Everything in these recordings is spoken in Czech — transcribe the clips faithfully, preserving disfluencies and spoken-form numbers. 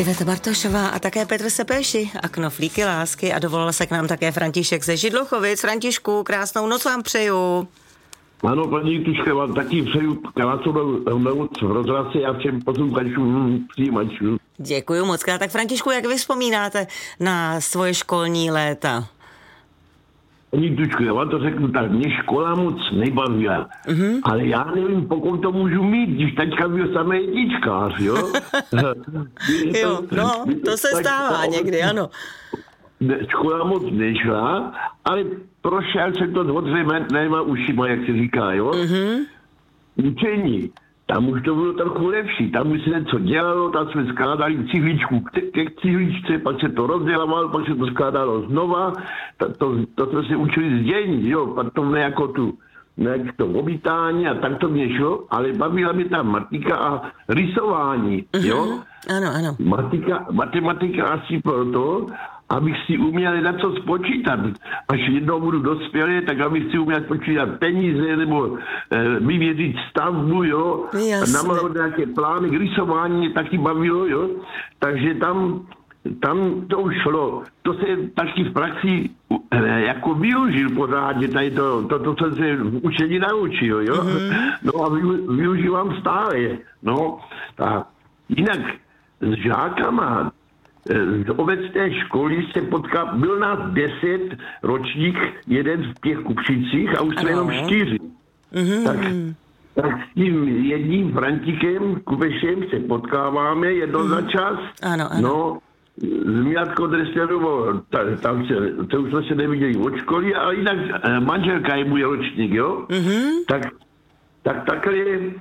Iveta Bartošová a také Petr Sepéši a Knoflíky lásky a dovolal se k nám také František ze Židlochovic. Františku, krásnou noc vám přeju. Ano, paní Tuška, vám taky přeju krásnou noc v rozhlase a všem posluchačům, přijímačům. Děkuju moc krát. Tak Františku, jak vy vzpomínáte na svoje školní léta? Paní Tučko, já vám to řeknu tak, mě škola moc nebavila, mm-hmm. ale já nevím, pokud to můžu mít, když tačka byl samé jedničkář, jo? Jo, no, to se stává někdy, ano. Škola moc nešla, ale prošel jsem to dvořemetnýma ušima, jak se říká, jo? Mm-hmm. Učení. Tam už to bylo trochu lepší, tam už se něco dělalo, tam jsme skládali cihličku ke cihličce, pak se to rozdělalo, pak se to skládalo znova, to, to, to jsme se učili z dění, jo, pak to jako tu, nějak to obítání a tak to mě šlo, ale bavila mě ta matika a rysování, jo. Mm-hmm. Ano, ano. Matika, matematika asi proto, abych si uměl na co spočítat. Až jednou budu dospělý, tak abych si uměl spočítat peníze nebo e, vyvěřit stavbu, jo. Namalovat nějaké plány, k rysování mě taky bavilo, jo. Takže tam, tam to už šlo. To se taky v praxi e, jako využil pořádně, tady to, to, to, co se v učení naučil, jo. Mm-hmm. No a vy, využívám stále, no. A jinak s žákama z obecné školy se potká, byl nás deset ročník, jeden v těch Kupšicích a už jsme jenom čtyři. Mm-hmm. Tak, tak s tím jedním Františkem Kupešem se potkáváme jedno mm-hmm. za čas. Ano, ano. No, z Miatko Dreslerovo, tam se, to už jsme se neviděli od školy, ale jinak manželka je můj ročník, jo? Mm-hmm. Tak, tak takhle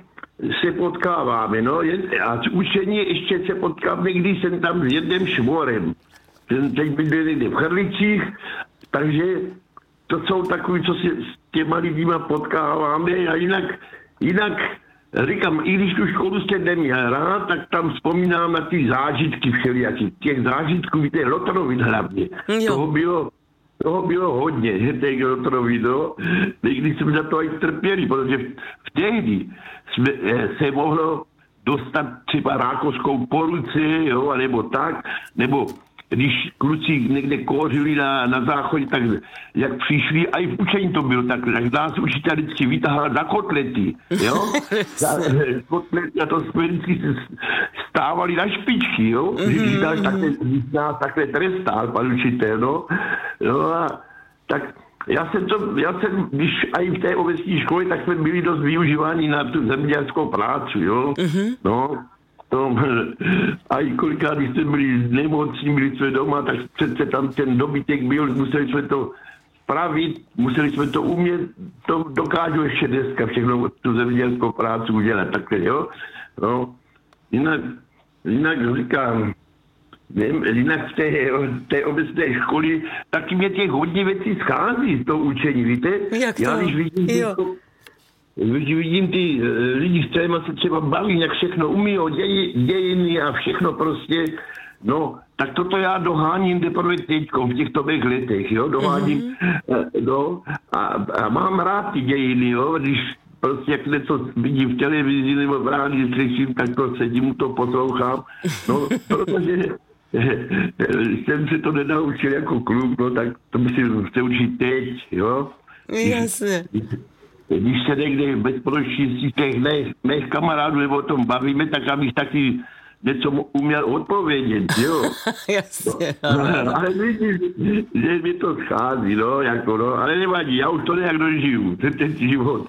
se potkáváme, no, a z učení ještě se potkáváme, když jsem tam s jedním švorem. Ten teď byl někde v Chrlicích, takže to jsou takový, co se s těma lidima potkáváme a jinak, jinak říkám, i když tu školu jste neměl rád, tak tam vzpomínám na ty zážitky všelijaký. Těch zážitků, víte, Lotrovit hlavně. Jo. Toho bylo Toho bylo hodně, že těch Lotrovit, no. Když jsme za to aj trpěli, protože v tehdy jsme, se mohlo dostat třeba rákoskou po ruce, jo, nebo tak, nebo když kluci někde kouřili na, na záchodě, tak jak přišli, a i v učení to bylo, tak, tak nás učitel vždycky vytahal za kotlety, jo? Za kotlety a to jsme vždycky stávali na špičky, jo? Když nás takhle, nás takhle trestal, pan učitel, no? No a tak já jsem to, já jsem, když i v té obecní škole, tak jsme byli dost využíváni na tu zemědělskou práci, jo? No. No, a i kolikrát, když jsme byli nemocní, byli jsme doma, tak přece tam ten dobytek byl, museli jsme to spravit, museli jsme to umět, to dokážu ještě dneska všechno tu zemědělskou práci udělat, takhle, jo. No, jinak, jinak říkám, nevím, jinak v té, té obecné školy taky mě těch hodně věcí schází z toho učení, víte? Jak to? Já když vidím, to, když vidím ty lidi, s kterými se třeba baví, jak všechno umí, děj, dějiny a všechno prostě, no, tak toto já doháním teprve teďko v těchto těch letech, jo, doháním, mm-hmm. no, a, a mám rád ty dějiny, jo, když prostě jak něco vidím v televizi nebo v rádiu slyším, tak to sedím, to poslouchám, no, protože jsem se to nenaučil jako kluk, no, tak to musím se učit teď, jo. Jasně. Když se někde bezporočí těch mých, mých kamarádů nebo o tom bavíme, tak abych taky něco uměl odpovědět, jo. Jasně. No, ale vidíš, že mi to schází, no, jako no, ale nevadí, já už to nějak dožiju, ten, ten život.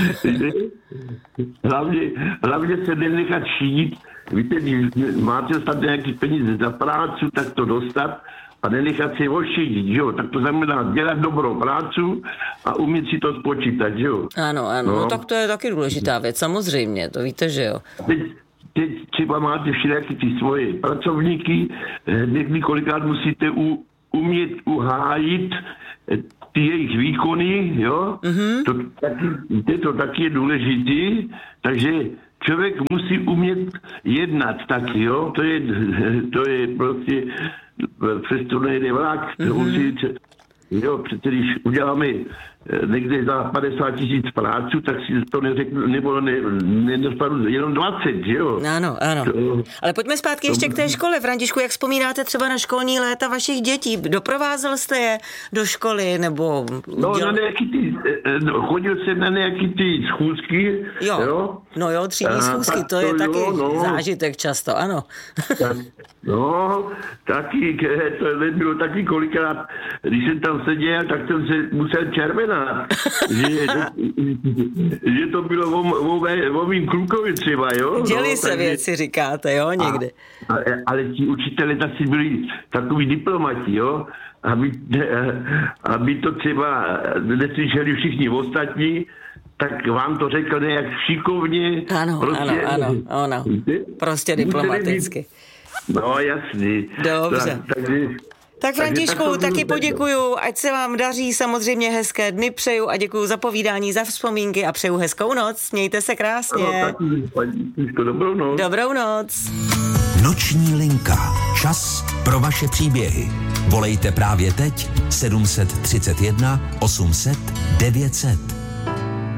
hlavně, hlavně se nenechat šít, víte, když máte dostat nějaký peníze za práci, tak to dostat, a nenechat si ošidit, jo, tak to znamená dělat dobrou prácu a umět si to spočítat, jo. Ano, ano, no. No tak to je taky důležitá věc, samozřejmě, to víte, že jo. Teď, teď třeba máte všelijaké ty svoje pracovníky, někdy kolikrát musíte u, umět uhájit ty jejich výkony, jo. Mm-hmm. To, taky, to taky je důležitý, takže člověk musí umět jednat taky, jo, to je, to je prostě přesto nejde vlak, mm-hmm. musí, jo, přece když uděláme někde za padesát tisíc práců, tak si to neřeknu, nebo ne, nedostanu jenom dvacet, jo? Ano, ano. To, to, Ale pojďme zpátky ještě k té škole. Františku, jak vzpomínáte třeba na školní léta vašich dětí? Doprovázel jste je do školy, nebo... No, děl... na nějaký ty, no, chodil jsem na nějaký ty schůzky, jo. jo? No jo, třídní schůzky, to, to je jo, taky no. zážitek často, ano. Tak, no, taky, to bylo taky kolikrát, když jsem tam seděl, tak jsem se musel červenat, že, že to bylo o, o, o mým klukovi třeba, jo. Děli no, se takže, věci, říkáte, jo, někdy. A, ale ti učitelé taky byli takový diplomati, jo, aby, aby to třeba neslyšeli všichni ostatní, tak vám to řekl nějak šikovně. Ano, prostě, ano, ano, ano. Prostě diplomaticky. No, jasný. Dobře. Tak, takže, tak Františku, tak taky poděkuju, ať se vám daří, samozřejmě hezké dny přeju a děkuju za povídání, za vzpomínky a přeju hezkou noc. Mějte se krásně. No, taky, dobrou noc. Dobrou noc. Noční linka. Čas pro vaše příběhy. Volejte právě teď sedm set třicet jedna osm set devět set.